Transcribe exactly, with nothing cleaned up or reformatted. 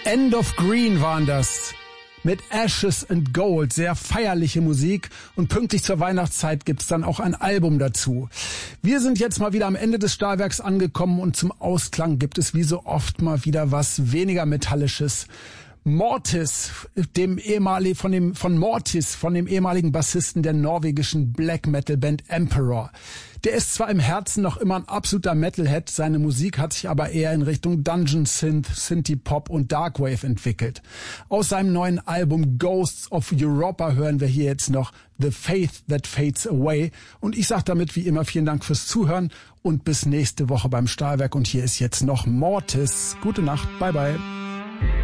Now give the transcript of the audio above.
End of Green waren das. Mit Ashes and Gold, sehr feierliche Musik, und pünktlich zur Weihnachtszeit gibt's dann auch ein Album dazu. Wir sind jetzt mal wieder am Ende des Stahlwerks angekommen und zum Ausklang gibt es wie so oft mal wieder was weniger Metallisches. Mortis, dem ehemaligen, von dem, von Mortis, von dem ehemaligen Bassisten der norwegischen Black Metal Band Emperor. Der ist zwar im Herzen noch immer ein absoluter Metalhead, seine Musik hat sich aber eher in Richtung Dungeon Synth, Synthie Pop und Darkwave entwickelt. Aus seinem neuen Album Ghosts of Europa hören wir hier jetzt noch The Faith That Fades Away. Und ich sage damit wie immer vielen Dank fürs Zuhören und bis nächste Woche beim Stahlwerk. Und hier ist jetzt noch Mortis. Gute Nacht, bye bye.